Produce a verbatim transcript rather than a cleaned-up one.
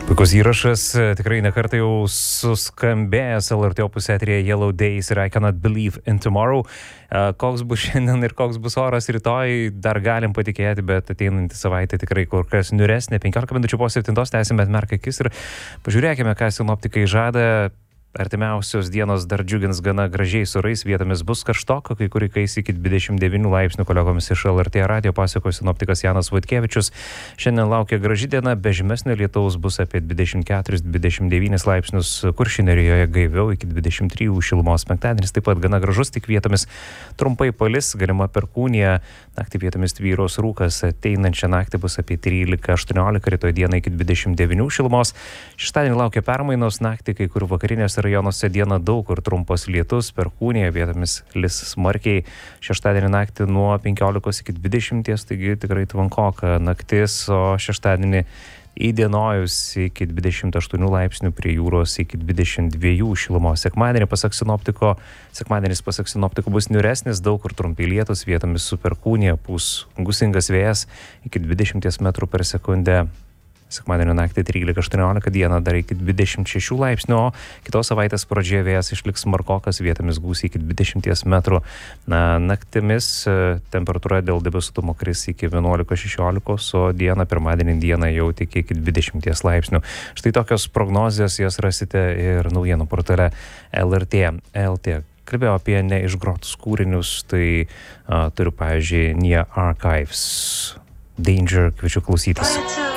Puikus įrašas, tikrai nekartą jau suskambėjęs L R T opus eteryje Yellow Days ir I Cannot Believe in Tomorrow. Koks bus šiandien ir koks bus oras rytoj, dar galim patikėti, bet ateinantį savaitę tikrai kur kas niuresnė. penkiolika minučių po septintos tęsime atmerkę akis ir pažiūrėkime, ką sinoptikai žada. Artimiausios dienos dar džiugins gana gražiais orais, vietomis bus karštoka, kai kur įkais iki dvidešimt devynių laipsnių. Kolegomis iš L R T radijo pasakojo sinoptikas Janas Vaitkevičius. Šiandien laukia graži diena, be žymesnio lietaus bus apie dvidešimt keturis dvidešimt devynis laipsnius, Kuršių nerijoje gaiviau iki dvidešimt trijų šilumos. Penktadienis taip pat gana gražus, tik vietomis trumpai palis, galima perkūnija, naktį vietomis tvyros rūkas, ateinančią naktį bus apie trylika aštuoniolika, rytoj dieną iki dvidešimt devynių šilumos. Šeštadienį laukia permainos, naktį kai kur vakarinės rajonuose dieną daug kur trumpas lietus, perkūnija, vietomis lis smarkiai. Šeštadienį naktį nuo penkiolikos iki dvidešimties, taigi tikrai tvankoka naktis, o šeštadienį įdienojus iki dvidešimt aštuonių laipsnių, prie jūros iki dvidešimt dviejų šilumos. Sekmadienį pasak sinoptiko, sekmadienis pasak sinoptiko bus niuresnis, daug kur trumpi lietus, vietomis su perkūnija, pūs gūsingas vėjas iki dvidešimt metrų per sekundę. Sekmadienio naktį trylika aštuoniolika, dieną dar iki dvidešimt šešių laipsnių, o kitos savaitės pradžioje vėjas išliks smarkokas, vietomis gūsiai iki dvidešimt metrų. Na, naktimis temperatūra dėl debesuotumo kris iki vienuolikos šešiolikos, o dieną, pirmadienį dieną jau tik iki dvidešimt laipsnių. Štai tokios prognozijos, jas rasite ir naujienų portale L R T L T. Kalbėjau apie neišgrotus kūrinius, tai uh, turiu, pavyzdžiui, Near Archives, Danger, kviečiu klausytis.